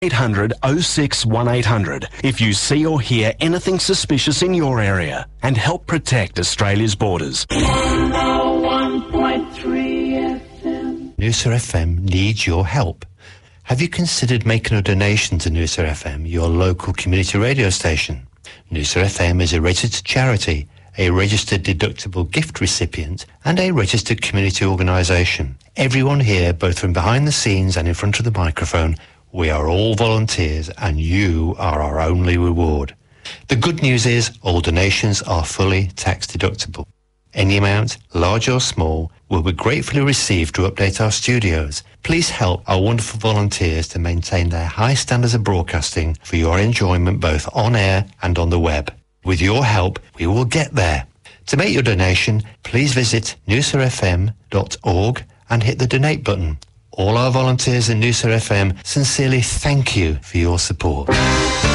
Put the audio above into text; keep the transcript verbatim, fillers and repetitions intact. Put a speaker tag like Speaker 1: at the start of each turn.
Speaker 1: eight hundred oh six one eight hundred if you see or hear anything suspicious in your area, and help protect Australia's borders.
Speaker 2: one oh one point three F M.
Speaker 3: Noosa F M needs your help. Have you considered making a donation to Noosa F M, your local community radio station? Noosa F M is a registered charity, a registered deductible gift recipient, and a registered community organisation. Everyone here, both from behind the scenes and in front of the microphone, we are all volunteers, and you are our only reward. The good news is all donations are fully tax deductible. Any amount, large or small, will be gratefully received to update our studios. Please help our wonderful volunteers to maintain their high standards of broadcasting for your enjoyment both on air and on the web. With your help, we will get there. To make your donation, please visit noosa f m dot org and hit the donate button. All our volunteers at Noosa F M sincerely thank you for your support.